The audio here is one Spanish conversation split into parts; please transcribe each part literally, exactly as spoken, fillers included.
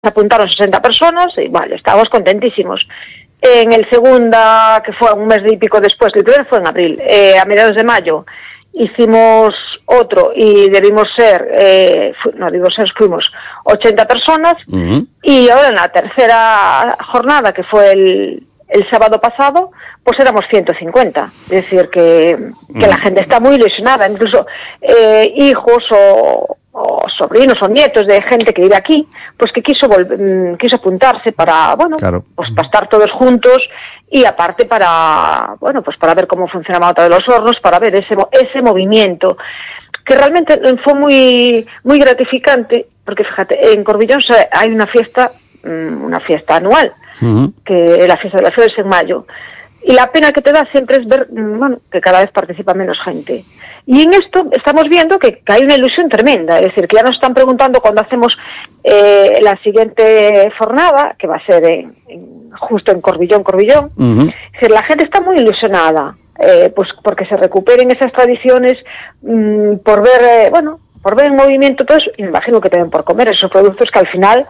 apuntaron sesenta personas y vale, estábamos contentísimos. En el segunda, que fue un mes y pico después, el primero fue en abril, eh, a mediados de mayo, hicimos otro y debimos ser, eh, fu- no digo ser, fuimos ochenta personas, uh-huh. Y ahora en la tercera jornada, que fue el, el sábado pasado, pues éramos ciento cincuenta. Es decir, que, que uh-huh. la gente está muy ilusionada, incluso eh, hijos o, o sobrinos o nietos de gente que vive aquí, pues que quiso volver, quiso apuntarse para, bueno, claro. pues para estar todos juntos. Y aparte para, bueno, pues para ver cómo funcionaba otra de los hornos, para ver ese ese movimiento, que realmente fue muy muy gratificante, porque fíjate, en Corbillón hay una fiesta, una fiesta anual, uh-huh. que es la fiesta de las flores en mayo, y la pena que te da siempre es ver, bueno, que cada vez participa menos gente. Y en esto estamos viendo que, que hay una ilusión tremenda, es decir, que ya nos están preguntando cuando hacemos eh, la siguiente jornada, que va a ser en, en, justo en Corbillón, Corbillón. Uh-huh. Es decir, la gente está muy ilusionada, eh, pues porque se recuperen esas tradiciones, mmm, por ver, eh, bueno, por ver en movimiento todo eso, y me imagino que también por comer esos productos que al final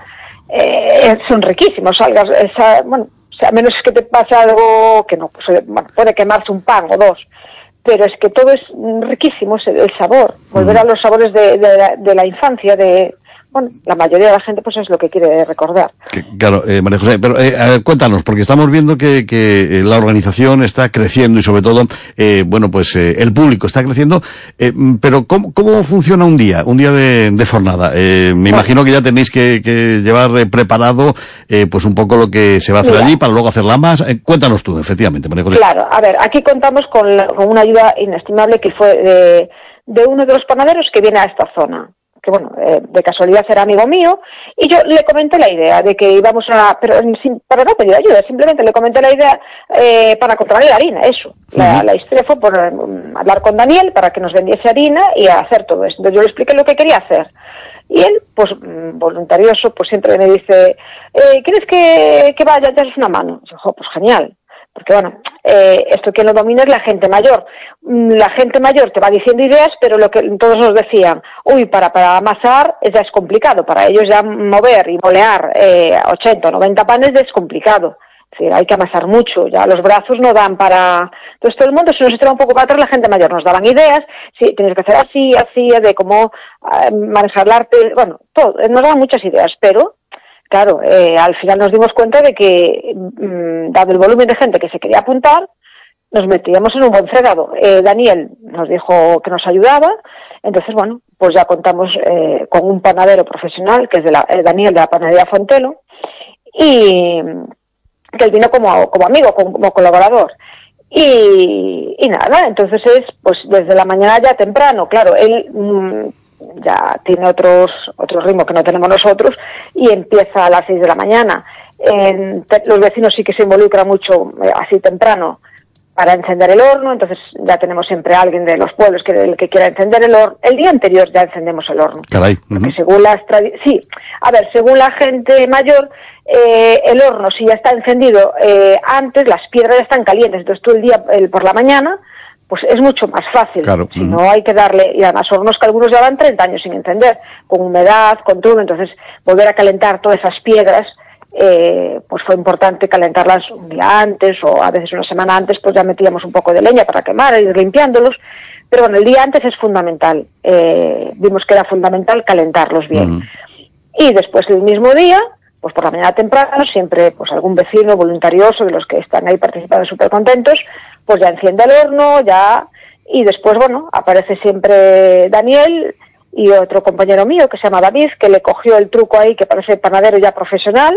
eh, son riquísimos, salgas, esa, bueno, o sea, a menos que te pase algo que no, pues, bueno, puede quemarse un pan o dos, pero es que todo es riquísimo, el, el sabor, volver mm. a los sabores de, de, la, de la infancia, de, bueno, la mayoría de la gente pues es lo que quiere recordar. Que, claro, eh, María José, pero eh, a ver, cuéntanos, porque estamos viendo que, que la organización está creciendo y sobre todo, eh, bueno, pues eh, el público está creciendo, eh, pero ¿cómo, cómo funciona un día, un día de, de jornada? Eh, me imagino que ya tenéis que, que llevar eh, preparado, eh, pues un poco lo que se va a hacer Mira. allí para luego hacerla más. Eh, cuéntanos tú, efectivamente, María José. Claro, a ver, aquí contamos con, la, con una ayuda inestimable que fue de, de uno de los panaderos que viene a esta zona, que bueno, eh, de casualidad era amigo mío, y yo le comenté la idea de que íbamos a, pero sin, para no pedir ayuda, simplemente le comenté la idea eh, para comprar la harina, eso. La, uh-huh. la historia fue por um, hablar con Daniel para que nos vendiese harina y hacer todo eso. Entonces yo le expliqué lo que quería hacer. Y él, pues voluntarioso, pues siempre me dice, eh, ¿quieres que, que vaya a echarles una mano? Y yo, oh, pues genial. Porque bueno, eh, esto quien lo domina es la gente mayor. La gente mayor te va diciendo ideas, pero lo que todos nos decían, uy, para, para amasar ya es complicado, para ellos ya mover y molear eh, ochenta o noventa panes es complicado. Es decir, hay que amasar mucho, ya los brazos no dan para... Entonces todo el mundo se nos estaba un poco para atrás, la gente mayor nos daban ideas, sí, tienes que hacer así, así, de cómo eh, manejar el arte, bueno, todo, nos daban muchas ideas, pero... Claro, eh, al final nos dimos cuenta de que, mmm, dado el volumen de gente que se quería apuntar, nos metíamos en un buen fregado. Eh, Daniel nos dijo que nos ayudaba, entonces, bueno, pues ya contamos eh, con un panadero profesional, que es de la, eh, Daniel de la panadería Fontelo, y que él vino como, como amigo, como, como colaborador. Y, y nada, entonces es, pues desde la mañana ya temprano, claro, él... Mmm, ya tiene otros otro ritmo que no tenemos nosotros y empieza a las seis de la mañana. En, te, los vecinos sí que se involucran mucho eh, así temprano para encender el horno, entonces ya tenemos siempre a alguien de los pueblos que, el que quiera encender el horno. El día anterior ya encendemos el horno. Caray. Uh-huh. Porque según las tradi- sí, a ver, según la gente mayor, eh, el horno si ya está encendido eh, antes, las piedras ya están calientes, entonces tú el día, el, por la mañana, pues es mucho más fácil. Claro. Si no hay que darle, y además hornos que algunos llevan treinta años sin encender, con humedad, con todo, entonces volver a calentar todas esas piedras, eh, pues fue importante calentarlas un día antes, o a veces una semana antes, pues ya metíamos un poco de leña para quemar, ir limpiándolos, pero bueno, el día antes es fundamental, eh, vimos que era fundamental calentarlos bien. Mm. Y después el mismo día, pues por la mañana temprano, siempre pues algún vecino voluntarioso de los que están ahí participando súper contentos, pues ya enciende el horno, ya, y después, bueno, aparece siempre Daniel y otro compañero mío que se llama David, que le cogió el truco ahí, que parece panadero ya profesional,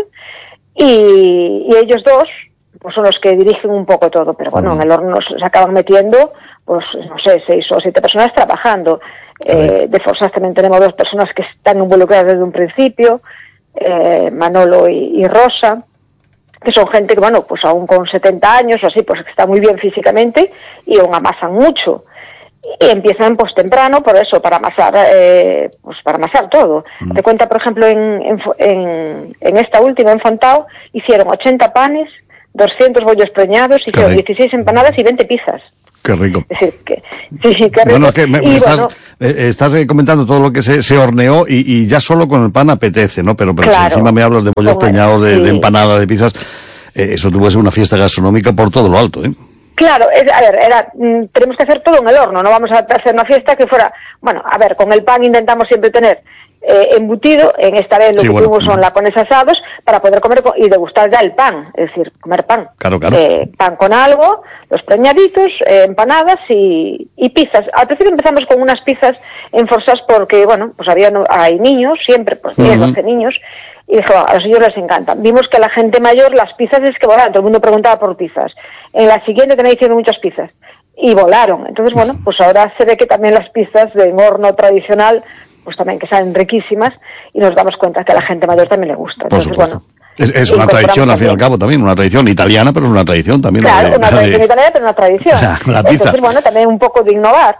y, y ellos dos, pues son los que dirigen un poco todo, pero bueno, en el horno se acaban metiendo, pues, no sé, seis o siete personas trabajando. Eh, de Forsas también tenemos dos personas que están involucradas desde un principio, eh, Manolo y, y Rosa, que son gente que, bueno, pues aún con setenta años o así, pues que está muy bien físicamente y aún amasan mucho. Y empiezan pues temprano, por eso, para amasar, eh, pues para amasar todo. Mm. Te cuenta, por ejemplo, en, en, en, en esta última, en Fontao, hicieron ochenta panes, doscientos bollos preñados, hicieron dieciséis empanadas y veinte pizzas. Qué rico. Es decir, que, sí, qué rico. Bueno, que me, me y, estás, bueno, eh, estás comentando todo lo que se, se horneó y, y ya solo con el pan apetece, ¿no? Pero, pero claro, si encima me hablas de bollos preñados, de, sí. de empanadas, de pizzas, eh, eso tuvo que ser una fiesta gastronómica por todo lo alto, ¿eh? Claro, es, a ver, era, mm, tenemos que hacer todo en el horno, no vamos a hacer una fiesta que fuera, bueno, a ver, con el pan intentamos siempre tener eh, embutido, en esta vez lo sí, que bueno, tuvimos son lacones asados para poder comer con, y degustar ya el pan, es decir, comer pan. Claro, claro. Eh, pan con algo, los preñaditos, eh, empanadas y, y pizzas. Al principio empezamos con unas pizzas en Forsas porque, bueno, pues había, hay niños, siempre, pues diez, doce uh-huh. niños, y dijo, a los niños les encantan. Vimos que a la gente mayor las pizzas es que volaban, todo el mundo preguntaba por pizzas. En la siguiente también hicieron muchas pizzas. Y volaron. Entonces, bueno, pues ahora se ve que también las pizzas de horno tradicional, pues también que salen riquísimas, y nos damos cuenta que a la gente mayor también le gusta. Entonces, bueno. Es, es una tradición, al fin y al cabo, también, una tradición italiana, pero es una tradición también. Claro, de, una tradición de... italiana, pero una tradición. La pizza. Entonces, bueno, también un poco de innovar.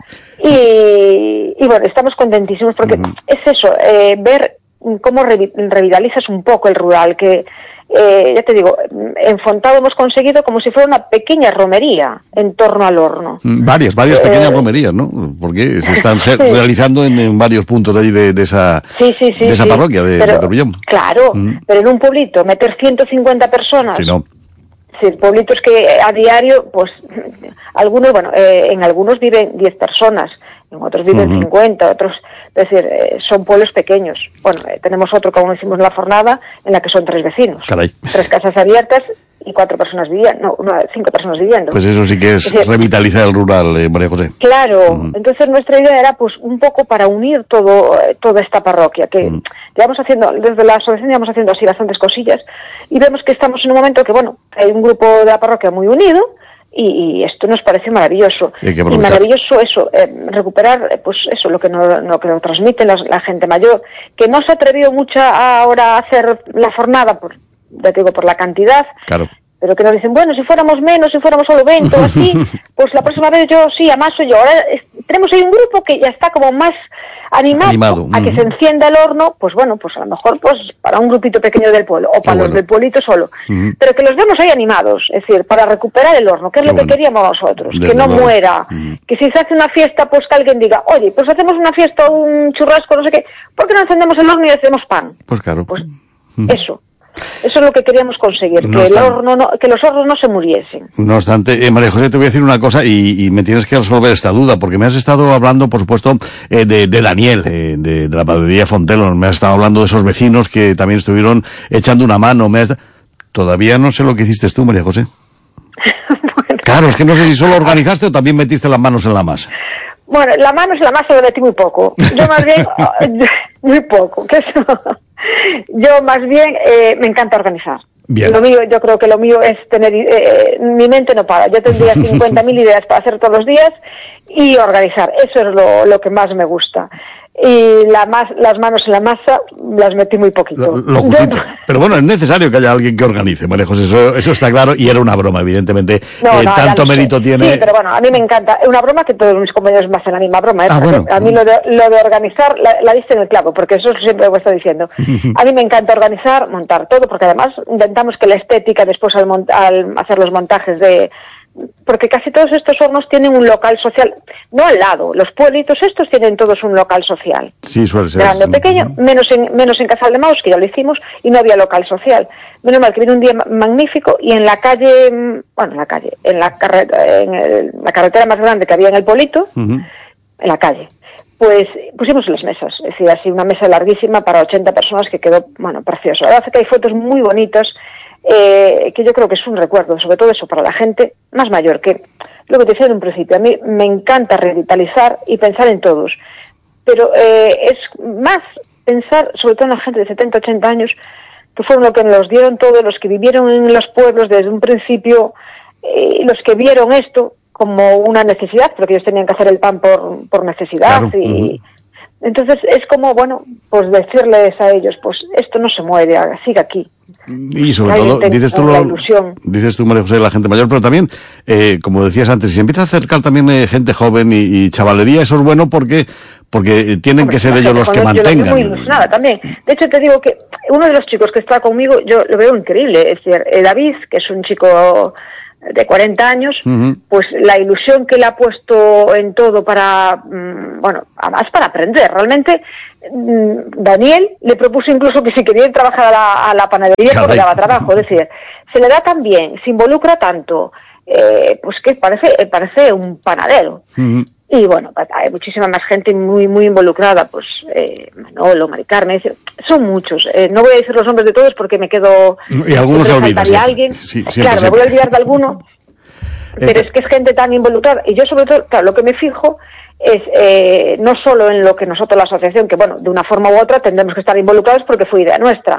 Y, y bueno, estamos contentísimos porque uh-huh. es eso, eh, ver cómo revi- revitalizas un poco el rural, que eh, ya te digo, en Fontado hemos conseguido como si fuera una pequeña romería en torno al horno. Varias, varias pequeñas eh, romerías, ¿no? Porque se están se- sí. realizando en, en varios puntos de ahí de, de esa, sí, sí, sí, de esa sí. parroquia de, pero, de Torrellón. Claro, mm. pero en un pueblito meter ciento cincuenta personas. Sí, no. Sí, pueblitos que a diario, pues, algunos, bueno, eh, en algunos viven diez personas, en otros viven uh-huh. cincuenta, otros, es decir, eh, son pueblos pequeños. Bueno, eh, tenemos otro, como hicimos en la Fornada, en la que son tres vecinos. Caray. Tres casas abiertas y cuatro personas viviendo, no, no, cinco personas viviendo. Pues eso sí que es, es decir, revitalizar el rural, eh, María José. Claro, uh-huh. entonces nuestra idea era, pues, un poco para unir todo, eh, toda esta parroquia, que uh-huh. llevamos haciendo, desde la asociación llevamos haciendo así bastantes cosillas, y vemos que estamos en un momento que, bueno, hay un grupo de la parroquia muy unido, y, y esto nos parece maravilloso. Y maravilloso eso, eh, recuperar, eh, pues eso, lo que nos, lo que nos transmite la, la gente mayor, que no se atrevió mucho ahora a hacer la fornada, por, ya te digo, por la cantidad. Claro. Pero que nos dicen, bueno, si fuéramos menos, si fuéramos solo veinte o así, pues la próxima vez yo sí, amaso yo. Ahora es, tenemos ahí un grupo que ya está como más animado, animado. a que uh-huh. se encienda el horno, pues bueno, pues a lo mejor pues para un grupito pequeño del pueblo, o para Qué los bueno. del pueblito solo. Uh-huh. Pero que los vemos ahí animados, es decir, para recuperar el horno, que es Qué lo bueno. que queríamos nosotros, Desde que no luego. muera, uh-huh. que si se hace una fiesta, pues que alguien diga, oye, pues hacemos una fiesta, un churrasco, no sé qué, ¿por qué no encendemos el horno y hacemos pan? Pues claro. Pues uh-huh. eso. Eso es lo que queríamos conseguir, no que, el horno no, que los hornos no se muriesen. No obstante, eh, María José, te voy a decir una cosa y, y me tienes que resolver esta duda, porque me has estado hablando, por supuesto, eh, de, de Daniel, eh, de, de la panadería Fontelo, me has estado hablando de esos vecinos que también estuvieron echando una mano. Me has... Todavía no sé lo que hiciste tú, María José. Bueno, claro, es que no sé si solo organizaste o también metiste las manos en la masa. Bueno, la mano en la masa lo metí muy poco. Yo más bien, muy poco. Que eso, yo más bien eh, me encanta organizar. Bien. Lo mío, yo creo que lo mío es tener, eh, mi mente no para. Yo tendría cincuenta mil ideas para hacer todos los días y organizar. Eso es lo, lo que más me gusta. Y la mas, las manos en la masa las metí muy poquito. Lo, lo justito. Pero bueno, es necesario que haya alguien que organice, María José, eso, eso está claro, y era una broma, evidentemente. No, eh, no, tanto mérito sé. tiene. Sí, pero bueno, a mí me encanta. Es una broma que todos mis compañeros me hacen la misma broma. ¿eh? Ah, bueno. A mí lo de, lo de organizar, la, la diste en el clavo, porque eso siempre lo estoy diciendo. A mí me encanta organizar, montar todo, porque además intentamos que la estética, después al, mont- al hacer los montajes de... Porque casi todos estos hornos tienen un local social, no al lado, los pueblitos estos tienen todos un local social. Sí, suele ser. Grande o pequeño, menos en, menos en Casal de Maus, que ya lo hicimos, y no había local social. Menos mal que vino un día magnífico y en la calle, bueno, en la calle, en la, carre, en el, la carretera más grande que había en el pueblito, uh-huh. en la calle, pues pusimos las mesas, es decir, así una mesa larguísima para ochenta personas que quedó, bueno, precioso. La verdad es que hay fotos muy bonitas, Eh, que yo creo que es un recuerdo, sobre todo eso para la gente más mayor, que lo que te decía en un principio, a mí me encanta revitalizar y pensar en todos, pero eh, es más pensar sobre todo en la gente de setenta, ochenta años, que fueron los que nos dieron todo, los que vivieron en los pueblos desde un principio, eh, los que vieron esto como una necesidad, porque ellos tenían que hacer el pan por, por necesidad. Claro. y uh-huh. Entonces es como, bueno, pues decirles a ellos, pues esto no se muere, sigue aquí. Y sobre todo, dices tú, lo, dices tú, María José, la gente mayor, pero también, eh, como decías antes, si se empieza a acercar también eh, gente joven y, y chavalería, eso es bueno porque porque tienen Hombre, que ser ellos los que mantengan. Yo estoy muy ilusionada también. De hecho, te digo que uno de los chicos que está conmigo, yo lo veo increíble. Es decir, eh, David, que es un chico de cuarenta años, uh-huh. pues la ilusión que le ha puesto en todo para, mmm, bueno, además para aprender. Realmente, mmm, Daniel le propuso incluso que si quería ir a trabajar a la, a la panadería, Caray. Porque daba trabajo. Es decir, se le da tan bien, se involucra tanto, eh, pues que parece, parece un panadero. Uh-huh. Y bueno, hay muchísima más gente muy muy involucrada, pues eh, Manolo, Mari Carmen, son muchos. Eh, no voy a decir los nombres de todos porque me quedo... Y algunos se olvidan. alguien. Sí, siempre, claro, siempre. me voy a olvidar de alguno, pero eh, es que es gente tan involucrada. Y yo sobre todo, claro, lo que me fijo es eh, no solo en lo que nosotros, la asociación, que bueno, de una forma u otra tendremos que estar involucrados porque fue idea nuestra.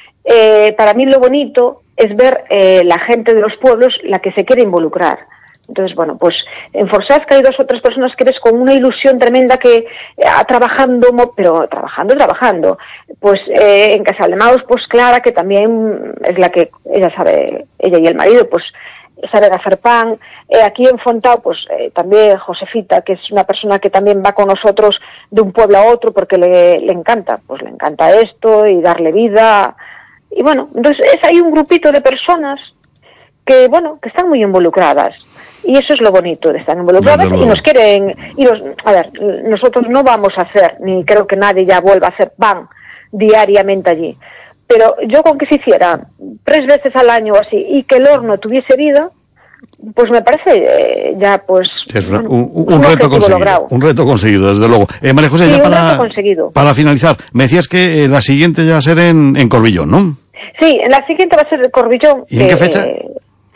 Eh, para mí lo bonito es ver eh, la gente de los pueblos la que se quiere involucrar. Entonces, bueno, pues en Forsasca hay dos o tres personas que ves con una ilusión tremenda que eh, trabajando, pero trabajando, trabajando. Pues eh, en Casaldemaos, pues Clara, que también es la que, ella sabe, ella y el marido, pues saben hacer pan. Eh, aquí en Fontao, pues eh, también Josefita, que es una persona que también va con nosotros de un pueblo a otro porque le, le encanta, pues le encanta esto y darle vida. Y bueno, entonces es ahí un grupito de personas que, bueno, que están muy involucradas. Y eso es lo bonito de estar involucradas y nos quieren, y nos, a ver, nosotros no vamos a hacer, ni creo que nadie ya vuelva a hacer pan diariamente allí, pero yo con que se hiciera tres veces al año o así y que el horno tuviese vida, pues me parece eh, ya pues es una, un, un, un reto conseguido, logrado. un reto conseguido desde luego. Eh, María José, sí, ya para, para finalizar, me decías que eh, la siguiente ya va a ser en, en Corbillón, ¿no? Sí, la siguiente va a ser en Corbillón. ¿Y en que, qué fecha? Eh,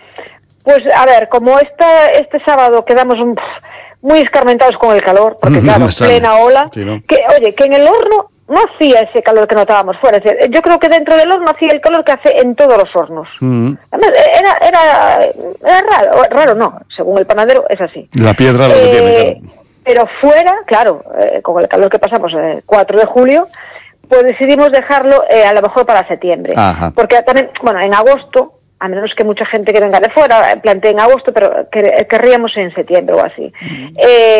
Pues, a ver, como esta, este sábado quedamos un, muy escarmentados con el calor, porque claro, no plena ola, sí, ¿no? que, oye, que en el horno no hacía ese calor que notábamos fuera, es decir, yo creo que dentro del horno hacía el calor que hace en todos los hornos. Uh-huh. Además, era, era, era raro, raro no, según el panadero es así. La piedra lo eh, que tiene, claro. Pero fuera, claro, eh, con el calor que pasamos el cuatro de julio, pues decidimos dejarlo eh, a lo mejor para septiembre. Ajá. Porque también, bueno, en agosto, a menos que mucha gente que venga de fuera, planteé en agosto, pero querríamos en septiembre o así. Uh-huh.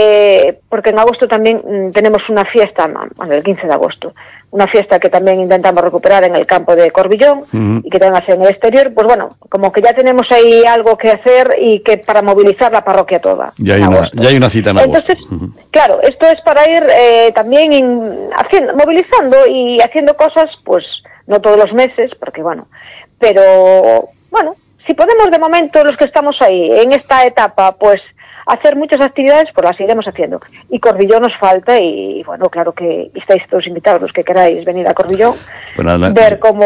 Eh, porque en agosto también mm, tenemos una fiesta, bueno, el quince de agosto, una fiesta que también intentamos recuperar en el campo de Corbillón, uh-huh. y que tenga en el exterior, pues bueno, como que ya tenemos ahí algo que hacer y que para movilizar la parroquia toda. Ya hay, una, ya hay una cita en agosto. Entonces, uh-huh. claro, esto es para ir eh, también in, haciendo, movilizando y haciendo cosas, pues no todos los meses, porque bueno, pero... Bueno, si podemos de momento los que estamos ahí, en esta etapa, pues hacer muchas actividades, pues las iremos haciendo. Y Corbillón nos falta y, bueno, claro que estáis todos invitados los que queráis venir a Corbillón, pues nada, ver cómo,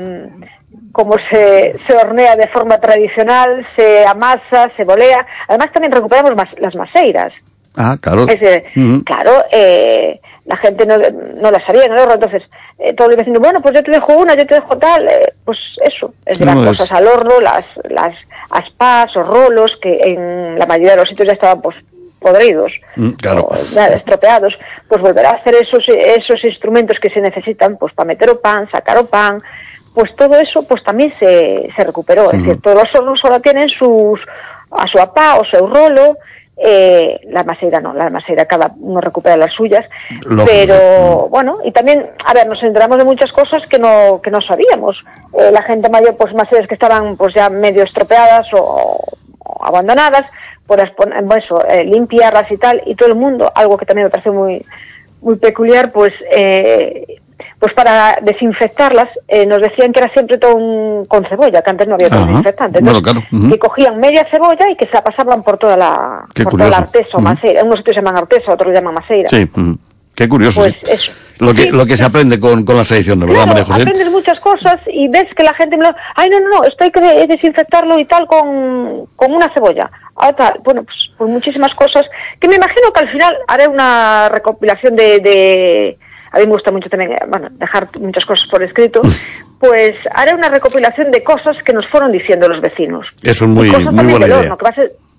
cómo se, se hornea de forma tradicional, se amasa, se bolea. Además también recuperamos mas, las maseiras. Ah, claro. Es decir, uh-huh. Claro, eh... la gente no, no las haría en el horno, entonces eh, todo el vecino, bueno, pues yo te dejo una, yo te dejo tal, eh, pues eso, es de las no, cosas es... al horno, las las aspas o rolos, que en la mayoría de los sitios ya estaban pues podridos, mm, claro. o, ya, estropeados, pues volver a hacer esos esos instrumentos que se necesitan, pues para meter o pan, sacar o pan, pues todo eso pues también se, se recuperó, mm. Es decir, todos los hornos ahora tienen sus, a su apá o su rolo. Eh, la maseira no, la maseira cada uno recupera las suyas, Lógico. Pero bueno, y también, a ver, nos enteramos de muchas cosas que no que no sabíamos. Eh, la gente mayor, pues maseiras que estaban pues ya medio estropeadas o, o abandonadas, por eso, eh, limpiarlas y tal, y todo el mundo, algo que también me parece muy muy peculiar, pues eh, pues para desinfectarlas, eh, nos decían que era siempre todo un, con cebolla, que antes no había todo desinfectante. Entonces, bueno, claro. uh-huh. que cogían media cebolla y que se la pasaban por toda la, por toda la artesa o uh-huh. maseira. Unos sitios se llaman artesa, otros llaman maseira. Sí, uh-huh. Qué curioso. Pues sí. eso. Lo que, sí. lo que se aprende con, con la tradición, ¿no? ¿Verdad, claro, María José? Aprendes muchas cosas y ves que la gente me lo... Ay, no, no, no, esto hay que desinfectarlo y tal con, con una cebolla. Ah, tal. Bueno, pues, pues muchísimas cosas que me imagino que al final haré una recopilación de... de a mí me gusta mucho también, bueno, dejar muchas cosas por escrito, pues haré una recopilación de cosas que nos fueron diciendo los vecinos. Eso es muy, muy buena idea. Horno, que va a ser,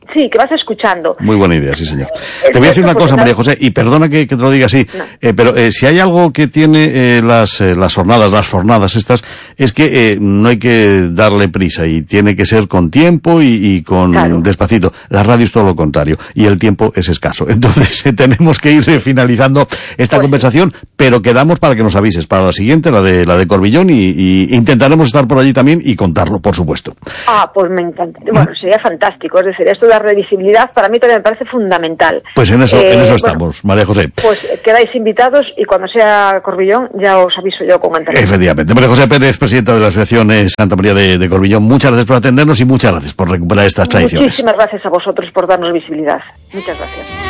Sí, que vas escuchando. Muy buena idea, sí, señor. Es Te voy a decir una cierto, cosa, porque María José, y perdona que, que te lo diga así, no. eh, pero eh, si hay algo que tiene eh, las, eh, las jornadas, las jornadas estas, es que eh, no hay que darle prisa y tiene que ser con tiempo y, y con Claro. despacito. La radio es todo lo contrario y el tiempo es escaso. Entonces eh, tenemos que ir eh, finalizando esta Pues conversación, pero quedamos para que nos avises para la siguiente, la de la de Corbillón, y, y intentaremos estar por allí también y contarlo, por supuesto. Ah, pues me encanta. Bueno, sería fantástico. Es decir, esto de la visibilidad para mí también me parece fundamental. Pues en eso, Eh, en eso bueno, estamos, María José. Pues eh, quedáis invitados y cuando sea Corbillón ya os aviso yo con anterioridad. Efectivamente. María José Pérez, presidenta de la Asociación eh, Santa María de, de Corbillón, muchas gracias por atendernos y muchas gracias por recuperar estas tradiciones. Muchísimas gracias a vosotros por darnos visibilidad. Muchas gracias.